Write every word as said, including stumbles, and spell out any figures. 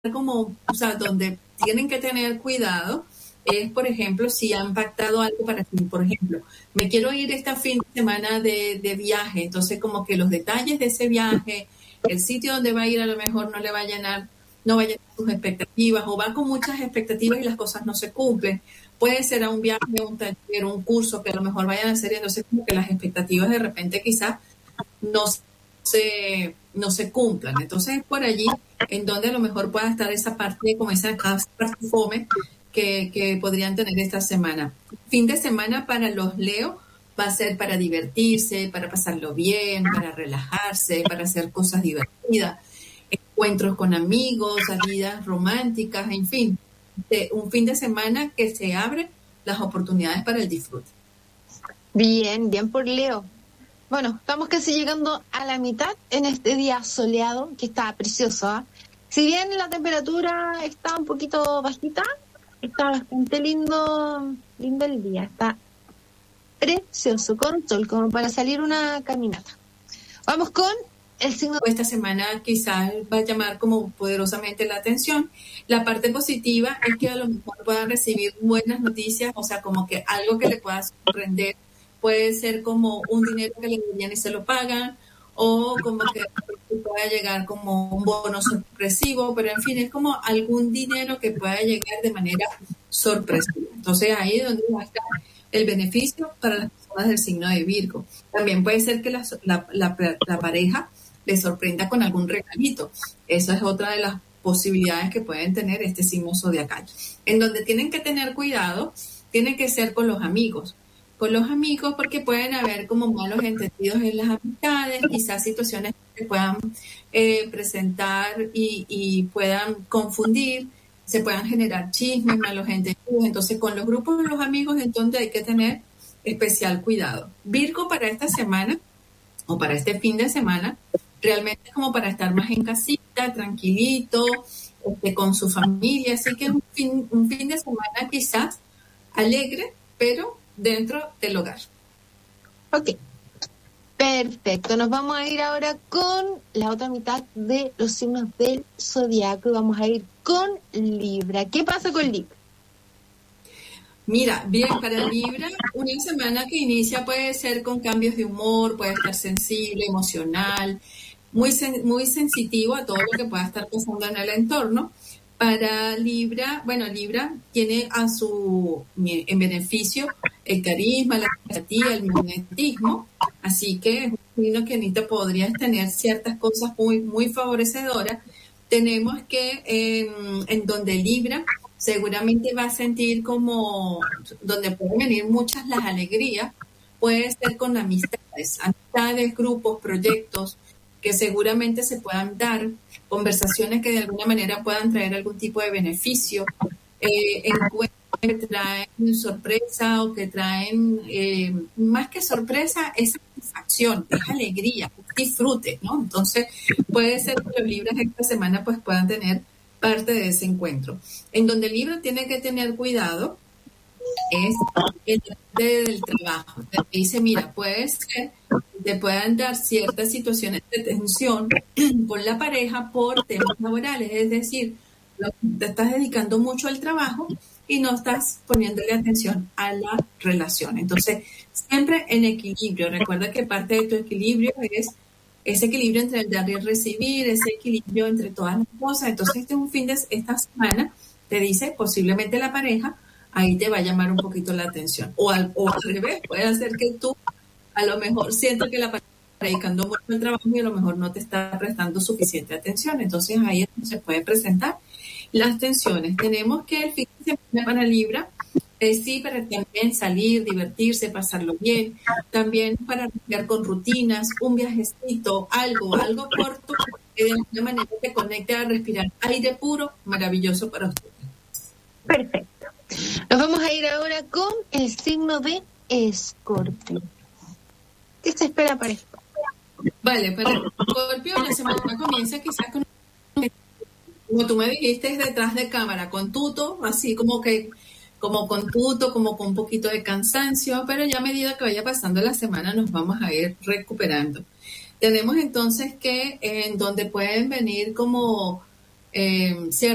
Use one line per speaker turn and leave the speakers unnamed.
como, o sea, donde tienen que tener cuidado es, por ejemplo, si han pactado algo para ti. Por ejemplo, me quiero ir este fin de semana de, de viaje, entonces como que los detalles de ese viaje, el sitio donde va a ir a lo mejor no le va a llenar, no va a llenar sus expectativas, o va con muchas expectativas y las cosas no se cumplen. Puede ser a un viaje, un taller, un curso que a lo mejor vayan a hacer, y entonces como que las expectativas de repente quizás no se, no se cumplan. Entonces es por allí en donde a lo mejor pueda estar esa parte, como esa parte fome que, que podrían tener esta semana. Fin de semana para los Leo va a ser para divertirse, para pasarlo bien, para relajarse, para hacer cosas divertidas, encuentros con amigos, salidas románticas, en fin, de un fin de semana que se abren las oportunidades para el disfrute.
Bien, bien por Leo. Bueno, estamos casi llegando a la mitad en este día soleado, que está precioso, ¿eh? Si bien la temperatura está un poquito bajita, está bastante lindo, lindo el día, está precioso, con sol, como para salir una caminata. Vamos con el signo.
Esta semana quizás va a llamar como poderosamente la atención. La parte positiva es que a lo mejor puedan recibir buenas noticias, o sea, como que algo que le pueda sorprender. Puede ser como un dinero que le debían y se lo pagan, o como que pueda llegar como un bono sorpresivo, pero en fin, es como algún dinero que pueda llegar de manera sorpresiva. Entonces ahí es donde va a estar el beneficio para las personas del signo de Virgo. También puede ser que la, la, la, la pareja le sorprenda con algún regalito. Esa es otra de las posibilidades que pueden tener este signo zodiacal. En donde tienen que tener cuidado, tienen que ser con los amigos. Con los amigos, porque pueden haber como malos entendidos en las amistades, quizás situaciones que puedan eh, presentar y, y puedan confundir, se puedan generar chismes, malos entendidos. Entonces, con los grupos de los amigos, entonces hay que tener especial cuidado. Virgo para esta semana, o para este fin de semana, realmente es como para estar más en casita, tranquilito, este, con su familia. Así que un fin, un fin de semana quizás alegre, pero dentro del hogar.
Ok, perfecto. Nos vamos a ir ahora con la otra mitad de los signos del zodiaco y vamos a ir con Libra. ¿Qué pasa con Libra?
Mira, bien, para Libra, una semana que inicia puede ser con cambios de humor, puede estar sensible, emocional, muy, sen- muy sensitivo a todo lo que pueda estar pasando en el entorno. Para Libra, bueno, Libra tiene a su en beneficio el carisma, la empatía, el magnetismo, así que es un signo que ahorita podrías tener ciertas cosas muy, muy favorecedoras. Tenemos que eh, en donde Libra seguramente va a sentir como, donde pueden venir muchas las alegrías, puede ser con amistades, amistades, grupos, proyectos que seguramente se puedan dar, conversaciones que de alguna manera puedan traer algún tipo de beneficio, eh, encuentros que traen sorpresa o que traen, eh, más que sorpresa, es satisfacción, es alegría, es disfrute, ¿no? Entonces, puede ser que los Libras esta semana pues puedan tener parte de ese encuentro. En donde el Libra tiene que tener cuidado es el del trabajo. Te dice, mira, puede ser que te puedan dar ciertas situaciones de tensión con la pareja por temas laborales, es decir, te estás dedicando mucho al trabajo y no estás poniéndole atención a la relación. Entonces, siempre en equilibrio. Recuerda que parte de tu equilibrio es ese equilibrio entre el dar y el recibir, ese equilibrio entre todas las cosas. Entonces, este es un fin de esta semana, te dice, posiblemente la pareja ahí te va a llamar un poquito la atención. O al, o al revés, puede ser que tú a lo mejor sientas que la pareja está dedicando mucho al trabajo y a lo mejor no te está prestando suficiente atención. Entonces ahí es donde se puede presentar las tensiones. Tenemos que el fin de semana para Libra, eh, sí, para también salir, divertirse, pasarlo bien, también para romper con rutinas, un viajecito, algo, algo corto, que de alguna manera te conecte a respirar aire puro, maravilloso para usted.
Perfecto. Nos vamos a ir ahora con el signo de Escorpio. ¿Qué se espera para esto?
Vale, para Escorpio la semana comienza quizás con, como tú me dijiste, detrás de cámara, con tuto, así como que, como con tuto, como con un poquito de cansancio, pero ya a medida que vaya pasando la semana nos vamos a ir recuperando. Tenemos entonces que en donde pueden venir como eh,